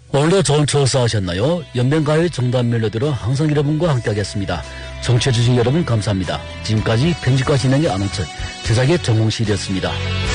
오늘도 좋은 추억 쌓으셨나요? 연변가요의 정답 멜로디로 항상 여러분과 함께하겠습니다. 청취해주신 여러분 감사합니다. 지금까지 편집과 진행의 아나운서 제작의 정홍실이었습니다.